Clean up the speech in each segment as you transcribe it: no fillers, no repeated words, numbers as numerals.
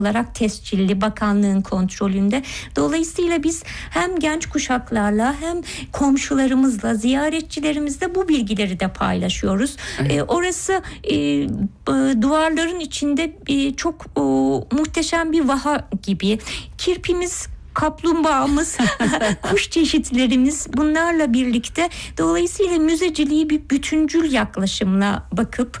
olarak tescilli, bakanlığın kontrolünde. Dolayısıyla biz hem genç kuşaklarla hem komşularımızla, ziyaretçilerimizle bu bilgileri de paylaşıyoruz. Evet. Orası duvarların içinde çok muhteşem bir vaha gibi. Kirpimiz, kaplumbağamız, kuş çeşitlerimiz, bunlarla birlikte dolayısıyla müzeciliği bir bütüncül yaklaşımla bakıp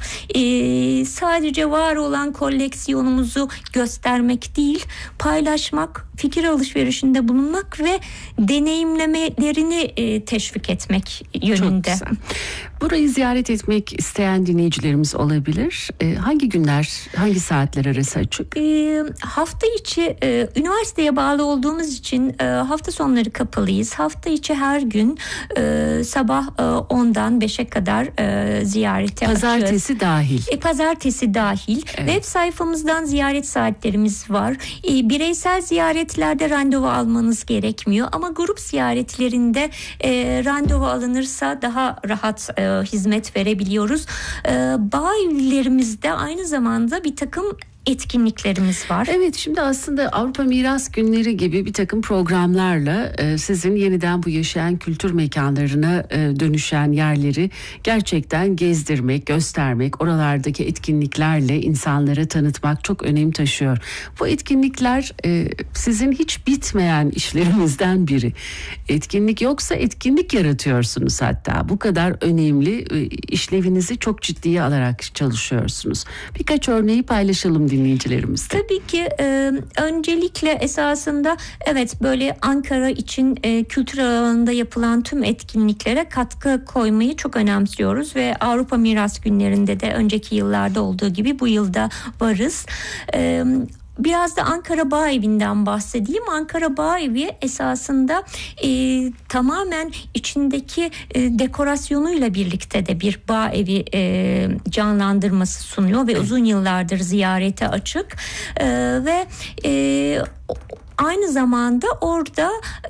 sadece var olan koleksiyonumuzu göstermek değil, paylaşmak, fikir alışverişinde bulunmak ve deneyimlemelerini teşvik etmek yönünde. Çok güzel. Burayı ziyaret etmek isteyen dinleyicilerimiz olabilir. Hangi günler, hangi saatler arası açık? Hafta içi üniversiteye bağlı olduğumuz için hafta sonları kapalıyız. Hafta içi her gün sabah 10'dan 5'e kadar ziyarete açığız. Pazartesi dahil. Pazartesi dahil. Evet. Web sayfamızdan ziyaret saatlerimiz var. Bireysel ziyaretlerde randevu almanız gerekmiyor ama grup ziyaretlerinde randevu alınırsa daha rahat hizmet verebiliyoruz. Bağ evlerimizde aynı zamanda bir takım etkinliklerimiz var. Evet, şimdi aslında Avrupa Miras Günleri gibi bir takım programlarla sizin yeniden bu yaşayan kültür mekanlarına dönüşen yerleri gerçekten gezdirmek, göstermek, oralardaki etkinliklerle insanlara tanıtmak çok önem taşıyor. Bu etkinlikler sizin hiç bitmeyen işlerinizden biri. Etkinlik yoksa etkinlik yaratıyorsunuz hatta. Bu kadar önemli işlevinizi çok ciddiye alarak çalışıyorsunuz. Birkaç örneği paylaşalım dinleyicilerimizle. Tabii ki öncelikle esasında evet böyle Ankara için kültür alanında yapılan tüm etkinliklere katkı koymayı çok önemsiyoruz ve Avrupa Miras Günlerinde de önceki yıllarda olduğu gibi bu yılda varız. Biraz da Ankara Bağ Evi'nden bahsedeyim. Ankara Bağ Evi esasında tamamen içindeki dekorasyonuyla birlikte de bir bağ evi canlandırması sunuyor ve uzun yıllardır ziyarete açık ve aynı zamanda orada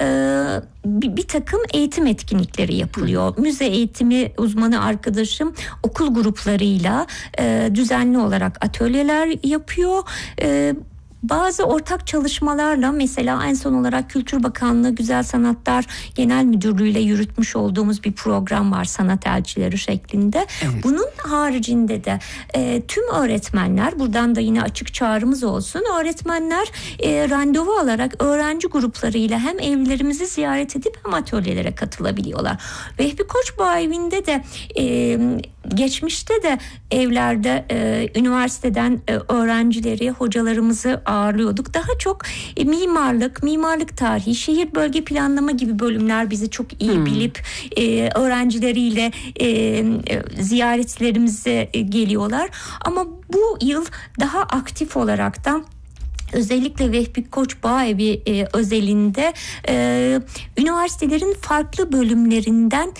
bir takım eğitim etkinlikleri yapılıyor. Müze eğitimi uzmanı arkadaşım okul gruplarıyla düzenli olarak atölyeler yapıyor. Bazı ortak çalışmalarla mesela en son olarak Kültür Bakanlığı Güzel Sanatlar Genel Müdürlüğü ile yürütmüş olduğumuz bir program var, sanat elçileri şeklinde. Evet. Bunun haricinde de tüm öğretmenler, buradan da yine açık çağrımız olsun, öğretmenler randevu alarak öğrenci gruplarıyla hem evlerimizi ziyaret edip hem atölyelere katılabiliyorlar. Vehbi Koç Bağ Evi'nde de geçmişte de evlerde üniversiteden öğrencileri, hocalarımızı ağırlıyorduk. Daha çok mimarlık tarihi, şehir bölge planlama gibi bölümler bizi çok iyi bilip öğrencileriyle ziyaretlerimize geliyorlar. Ama bu yıl daha aktif olaraktan özellikle Vehbi Koç Bağ Evi özelinde üniversitelerin farklı bölümlerinden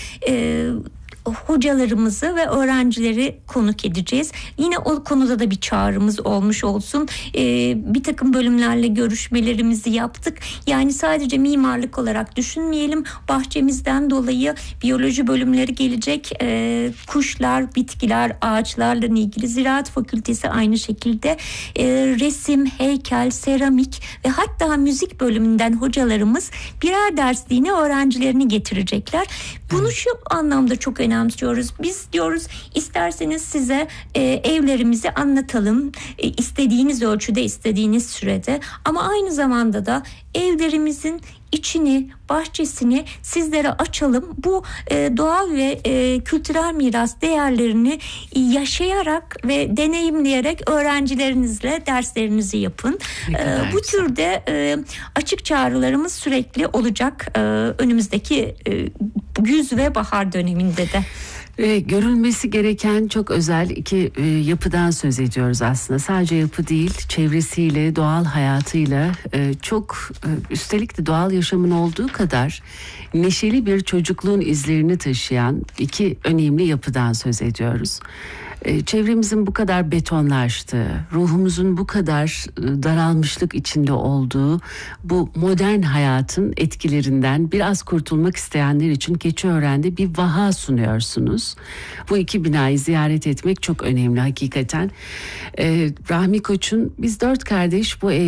hocalarımızı ve öğrencileri konuk edeceğiz. Yine o konuda da bir çağrımız olmuş olsun. Bir takım bölümlerle görüşmelerimizi yaptık. Yani sadece mimarlık olarak düşünmeyelim. Bahçemizden dolayı biyoloji bölümleri gelecek. Kuşlar, bitkiler, ağaçlarla ilgili Ziraat Fakültesi aynı şekilde resim, heykel, seramik ve hatta müzik bölümünden hocalarımız birer dersliğine öğrencilerini getirecekler. Bunu şu anlamda çok önemsiyoruz. Biz diyoruz isterseniz size evlerimizi anlatalım. İstediğiniz ölçüde, istediğiniz sürede. Ama aynı zamanda da evlerimizin içini, bahçesini sizlere açalım. Bu doğal ve kültürel miras değerlerini yaşayarak ve deneyimleyerek öğrencilerinizle derslerinizi yapın. Bu türde açık çağrılarımız sürekli olacak önümüzdeki güz ve bahar döneminde de. Görülmesi gereken çok özel iki yapıdan söz ediyoruz aslında. Sadece yapı değil, çevresiyle, doğal hayatıyla çok üstelik de doğal yaşamın olduğu kadar neşeli bir çocukluğun izlerini taşıyan iki önemli yapıdan söz ediyoruz. Çevremizin bu kadar betonlaştığı, ruhumuzun bu kadar daralmışlık içinde olduğu bu modern hayatın etkilerinden biraz kurtulmak isteyenler için Keçiören'de bir vaha sunuyorsunuz. Bu iki binayı ziyaret etmek çok önemli hakikaten. Rahmi Koç'un biz 4 kardeş bu ev